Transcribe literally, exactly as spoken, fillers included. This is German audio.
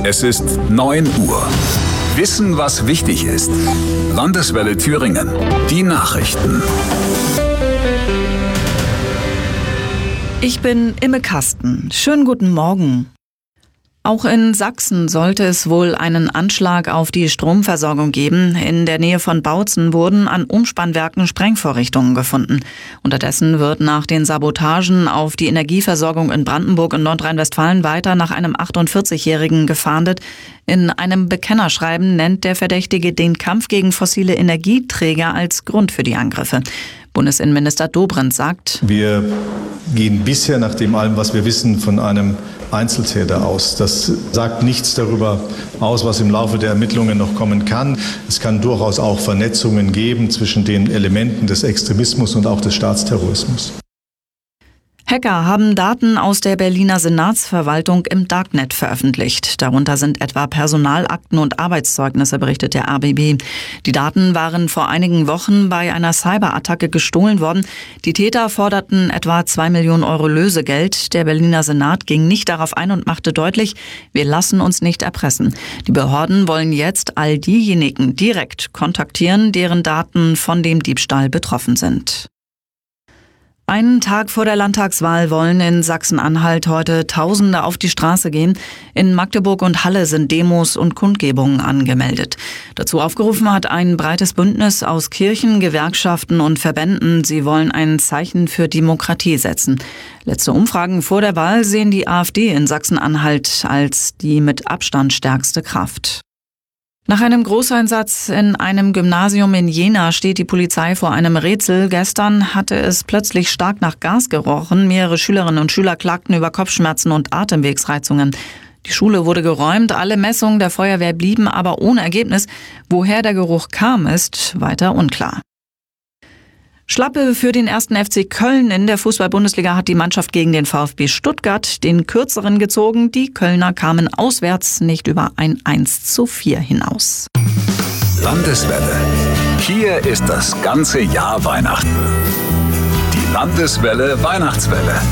Es ist neun Uhr. Wissen, was wichtig ist. Landeswelle Thüringen. Die Nachrichten. Ich bin Imme Kasten. Schönen guten Morgen. Auch in Sachsen sollte es wohl einen Anschlag auf die Stromversorgung geben. In der Nähe von Bautzen wurden an Umspannwerken Sprengvorrichtungen gefunden. Unterdessen wird nach den Sabotagen auf die Energieversorgung in Brandenburg und Nordrhein-Westfalen weiter nach einem achtundvierzigjährigen gefahndet. In einem Bekennerschreiben nennt der Verdächtige den Kampf gegen fossile Energieträger als Grund für die Angriffe. Bundesinnenminister Dobrindt sagt: Wir gehen bisher nach dem allem, was wir wissen, von einem Einzeltäter aus. Das sagt nichts darüber aus, was im Laufe der Ermittlungen noch kommen kann. Es kann durchaus auch Vernetzungen geben zwischen den Elementen des Extremismus und auch des Staatsterrorismus. Hacker haben Daten aus der Berliner Senatsverwaltung im Darknet veröffentlicht. Darunter sind etwa Personalakten und Arbeitszeugnisse, berichtet der R B B. Die Daten waren vor einigen Wochen bei einer Cyberattacke gestohlen worden. Die Täter forderten etwa zwei Millionen Euro Lösegeld. Der Berliner Senat ging nicht darauf ein und machte deutlich: Wir lassen uns nicht erpressen. Die Behörden wollen jetzt all diejenigen direkt kontaktieren, deren Daten von dem Diebstahl betroffen sind. Einen Tag vor der Landtagswahl wollen in Sachsen-Anhalt heute Tausende auf die Straße gehen. In Magdeburg und Halle sind Demos und Kundgebungen angemeldet. Dazu aufgerufen hat ein breites Bündnis aus Kirchen, Gewerkschaften und Verbänden. Sie wollen ein Zeichen für Demokratie setzen. Letzte Umfragen vor der Wahl sehen die AfD in Sachsen-Anhalt als die mit Abstand stärkste Kraft. Nach einem Großeinsatz in einem Gymnasium in Jena steht die Polizei vor einem Rätsel. Gestern hatte es plötzlich stark nach Gas gerochen. Mehrere Schülerinnen und Schüler klagten über Kopfschmerzen und Atemwegsreizungen. Die Schule wurde geräumt, alle Messungen der Feuerwehr blieben aber ohne Ergebnis. Woher der Geruch kam, ist weiter unklar. Schlappe für den ersten F C Köln. In der Fußball-Bundesliga hat die Mannschaft gegen den VfB Stuttgart den Kürzeren gezogen. Die Kölner kamen auswärts nicht über ein eins zu vier hinaus. Landeswelle. Hier ist das ganze Jahr Weihnachten. Die Landeswelle Weihnachtswelle.